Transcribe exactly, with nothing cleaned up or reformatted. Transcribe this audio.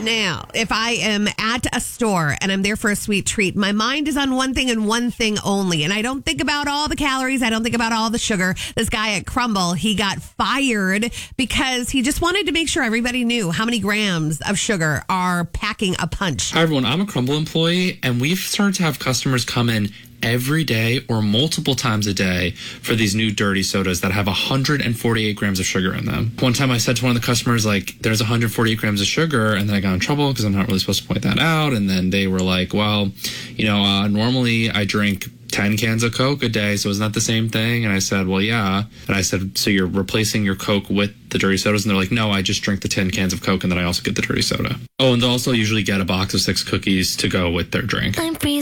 Now, if I am at a store and I'm there for a sweet treat, my mind is on one thing and one thing only. And I don't think about all the calories. I don't think about all the sugar. This guy at Crumble, he got fired because he just wanted to make sure everybody knew how many grams of sugar are packing a punch. Hi, everyone. I'm a Crumble employee, and we've started to have customers come in every day or multiple times a day for these new dirty sodas that have one hundred forty-eight grams of sugar in them. One time I said to one of the customers, like, there's one hundred forty-eight grams of sugar, and then I got in trouble because I'm not really supposed to point that out. And then they were like, well, you know, uh, normally I drink ten cans of Coke a day, so isn't that the same thing? And I said, well, yeah. And I said, so you're replacing your Coke with the dirty sodas? And they're like, no, I just drink the ten cans of Coke, and then I also get the dirty soda. Oh, and they'll also usually get a box of six cookies to go with their drink. I'm freezing.